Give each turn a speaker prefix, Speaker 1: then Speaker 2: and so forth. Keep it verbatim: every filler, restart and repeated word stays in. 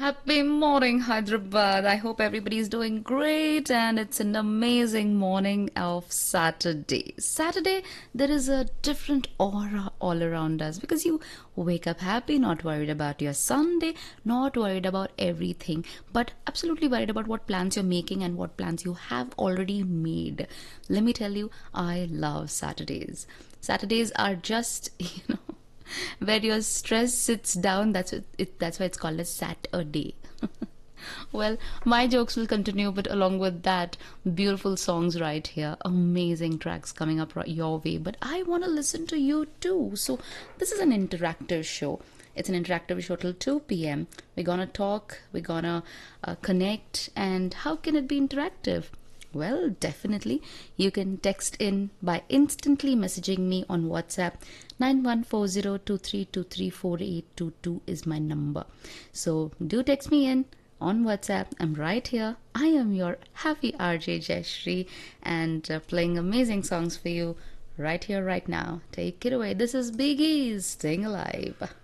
Speaker 1: Happy morning, Hyderabad. I hope everybody's doing great and it's an amazing morning of Saturday. Saturday, there is a different aura all around us because you wake up happy, not worried about your Sunday, not worried about everything, but absolutely worried about what plans you're making and what plans you have already made. Let me tell you, I love Saturdays. Saturdays are just, you know, where your stress sits down. That's what it, that's why it's called a Saturday. Well, my jokes will continue, but along with that, beautiful songs right here, amazing tracks coming up right your way. But I want to listen to you too. So this is an interactive show. It's an interactive show till two p m. We're gonna talk, we're gonna uh, connect, and how can it be interactive? Well, definitely. You can text in by instantly messaging me on WhatsApp. nine one four zero two three two three four eight two two is my number. So do text me in on WhatsApp. I'm right here. I am your happy R J Jayashree and uh, playing amazing songs for you right here, right now. Take it away. This is Biggie, Staying Alive.